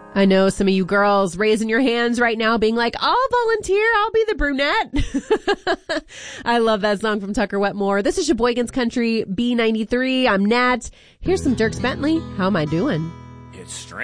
I know some of you girls raising your hands right now being like, I'll volunteer. I'll be the brunette. I love that song from Tucker Wetmore. This is Sheboygan's Country B93. I'm Nat. Here's some Dierks Bentley. How am I doing? It's strange.